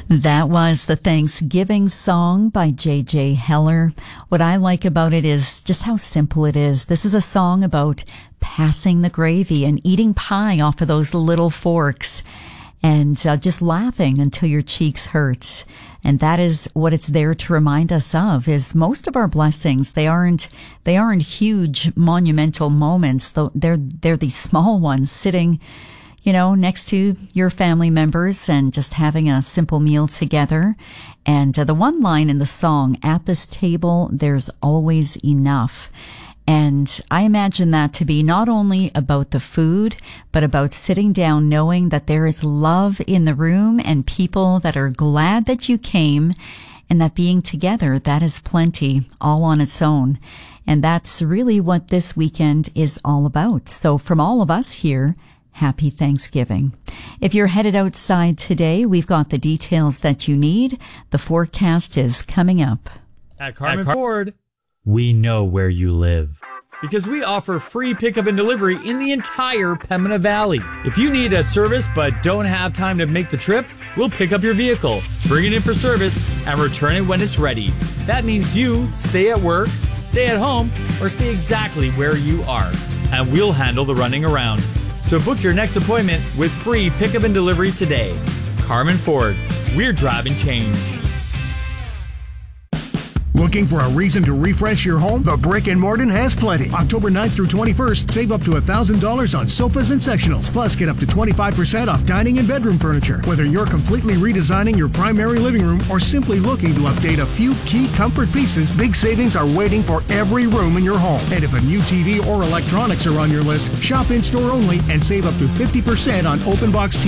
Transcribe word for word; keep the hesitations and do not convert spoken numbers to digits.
That was the Thanksgiving song by J J Heller. What I like about it is just how simple it is. This is a song about passing the gravy and eating pie off of those little forks and uh, just laughing until your cheeks hurt. And that is what it's there to remind us of, is most of our blessings, they aren't, they aren't huge monumental moments, though they're, they're these small ones sitting, you know, next to your family members and just having a simple meal together. And uh, the one line in the song, "At this table, there's always enough." And I imagine that to be not only about the food, but about sitting down knowing that there is love in the room and people that are glad that you came, and that being together, that is plenty all on its own. And that's really what this weekend is all about. So from all of us here, happy Thanksgiving. If you're headed outside today, we've got the details that you need. The forecast is coming up. At Carmen At Car- Ford, we know where you live, because we offer free pickup and delivery in the entire Pembina Valley. If you need a service but don't have time to make the trip, we'll pick up your vehicle, bring it in for service, and return it when it's ready. That means you stay at work, stay at home, or stay exactly where you are, and we'll handle the running around. So book your next appointment with free pickup and delivery today. Carmen Ford, we're driving change. Looking for a reason to refresh your home? The Brick and Morton has plenty. October ninth through twenty-first, save up to one thousand dollars on sofas and sectionals. Plus, get up to twenty-five percent off dining and bedroom furniture. Whether you're completely redesigning your primary living room or simply looking to update a few key comfort pieces, big savings are waiting for every room in your home. And if a new T V or electronics are on your list, shop in-store only and save up to fifty percent on open box T V